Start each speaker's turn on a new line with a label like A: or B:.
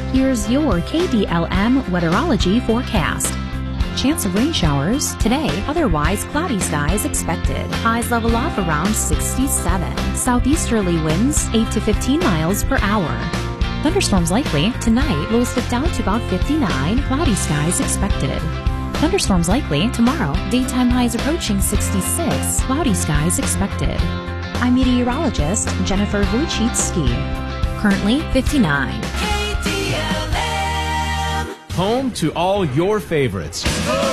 A: Here's your KDLM weatherology forecast. Chance of rain showers today, otherwise cloudy skies expected. Highs level off around 67. Southeasterly winds 8 to 15 miles per hour. Thunderstorms likely tonight, lows dip down to about 59. Cloudy skies expected. Thunderstorms likely tomorrow, daytime highs approaching 66. Cloudy skies expected. I'm meteorologist Jennifer Wojcicki. Currently 59.
B: Home to all your favorites.